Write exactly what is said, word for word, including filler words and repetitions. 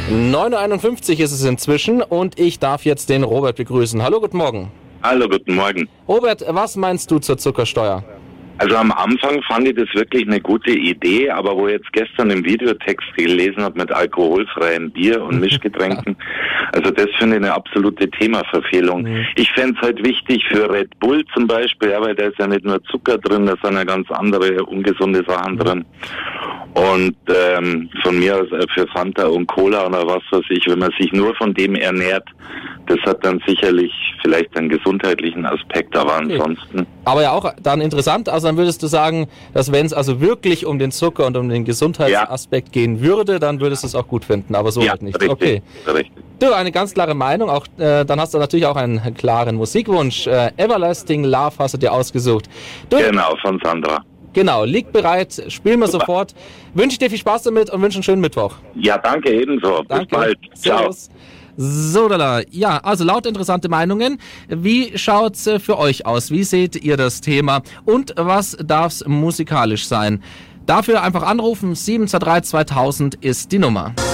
neun Uhr einundfünfzig ist es inzwischen und ich darf jetzt den Robert begrüßen. Hallo, guten Morgen. Hallo, guten Morgen. Robert, was meinst du zur Zuckersteuer? Also am Anfang fand ich das wirklich eine gute Idee, aber wo ich jetzt gestern im Videotext gelesen habe mit alkoholfreiem Bier und Mischgetränken, also das finde ich eine absolute Themaverfehlung. Mhm. Ich fände es halt wichtig für Red Bull zum Beispiel, ja, weil da ist ja nicht nur Zucker drin, da sind ja ganz andere ungesunde Sachen drin. Und ähm, von mir aus äh, für Fanta und Cola oder was weiß ich, wenn man sich nur von dem ernährt, das hat dann sicherlich vielleicht einen gesundheitlichen Aspekt, aber okay. ansonsten... Aber ja auch dann interessant, also dann würdest du sagen, dass wenn es also wirklich um den Zucker und um den Gesundheitsaspekt ja. gehen würde, dann würdest du es auch gut finden, aber so ja, halt nicht. Richtig, okay. Richtig. Du, eine ganz klare Meinung, auch äh, dann hast du natürlich auch einen klaren Musikwunsch. Äh, Everlasting Love hast du dir ausgesucht. Du, genau, von Sandra. Genau, liegt bereit, spielen wir Super. sofort. Wünsche ich dir viel Spaß damit und wünsche einen schönen Mittwoch. Ja, danke ebenso. Danke. Bis bald. Servus. Ciao. So, lala. Ja, also laut interessante Meinungen. Wie schaut's für euch aus? Wie seht ihr das Thema? Und was darf's musikalisch sein? Dafür einfach anrufen. sieben zwei drei zweitausend ist die Nummer.